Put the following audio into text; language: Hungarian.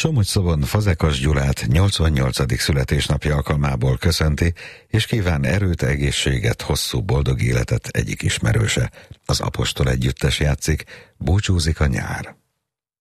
Somogyszobon Fazekas Gyulát 88. születésnapja alkalmából köszönti, és kíván erőt, egészséget, hosszú boldog életet egyik ismerőse. Az Apostol együttes játszik, Búcsúzik a nyár.